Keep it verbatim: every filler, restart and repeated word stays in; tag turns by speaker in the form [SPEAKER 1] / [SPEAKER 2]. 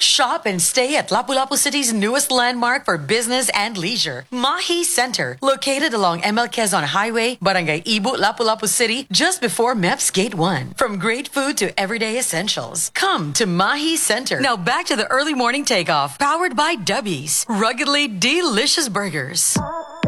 [SPEAKER 1] Shop and stay at Lapu-Lapu City's newest landmark for business and leisure, Mahi Center, located along M L Quezon Highway, Barangay Ibu, Lapu-Lapu City, just before M E P S Gate one. From great food to everyday essentials, come to Mahi Center. Now back to the early morning takeoff, powered by Dubbies, ruggedly delicious burgers.